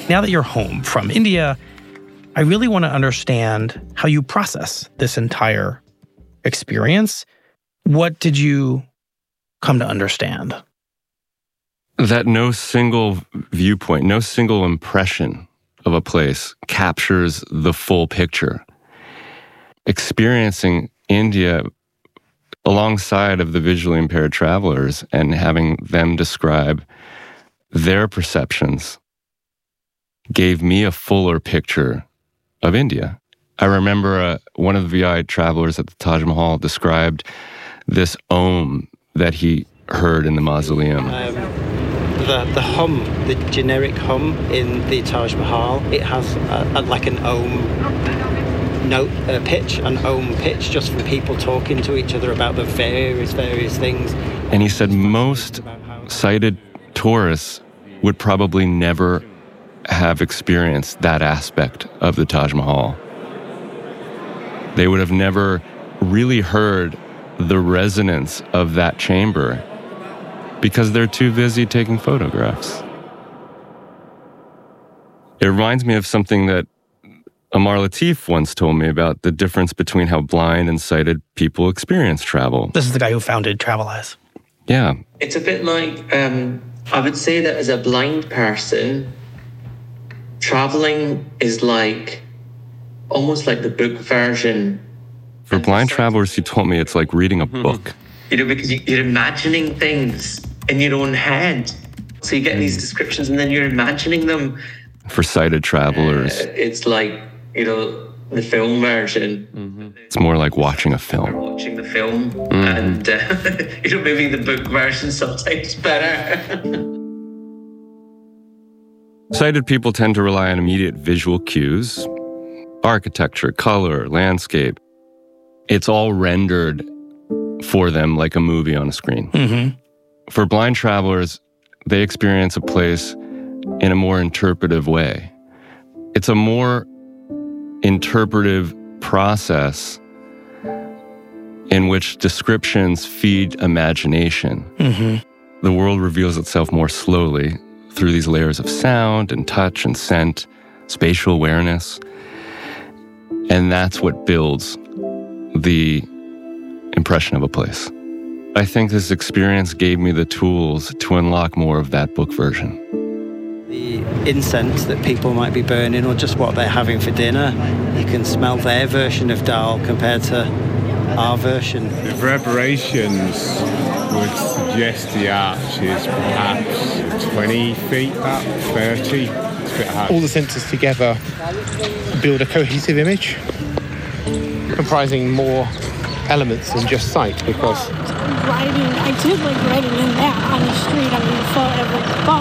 Now that you're home from India, I really want to understand how you process this entire experience. What did you come to understand? That no single viewpoint, no single impression of a place captures the full picture. Experiencing India alongside of the visually impaired travelers and having them describe their perceptions gave me a fuller picture of India. I remember one of the VI travelers at the Taj Mahal described this Om that he heard in the mausoleum. The hum, the generic hum in the Taj Mahal, it has like an Om note pitch, an Om pitch, just from people talking to each other about the various things. And he said most sighted tourists would probably never have experienced that aspect of the Taj Mahal. They would have never really heard the resonance of that chamber because they're too busy taking photographs. It reminds me of something that Amar Latif once told me about the difference between how blind and sighted people experience travel. This is the guy who founded Travelize. Yeah. It's a bit like, I would say that as a blind person, traveling is like, almost like the book version. For blind travelers, he told me it's like reading a book. You know, because you're imagining things in your own head. So you get these descriptions and then you're imagining them. For sighted travelers, it's like, you know, the film version. It's more like watching a film. Or watching the film. And, you know, maybe the book version sometimes better. Sighted people tend to rely on immediate visual cues, architecture, color, landscape. It's all rendered for them like a movie on a screen. Mm-hmm. For blind travelers, they experience a place in a more interpretive way. It's a more interpretive process in which descriptions feed imagination. Mm-hmm. The world reveals itself more slowly through these layers of sound and touch and scent, spatial awareness. And that's what builds the impression of a place. I think this experience gave me the tools to unlock more of that book version. The incense that people might be burning or just what they're having for dinner, you can smell their version of dal compared to our version. The reverberations would suggest the arch is perhaps 20 feet up, 30. It's a bit hard. All the senses together build a cohesive image, comprising more elements than just sight, because I did like writing in that on the street. I mean, the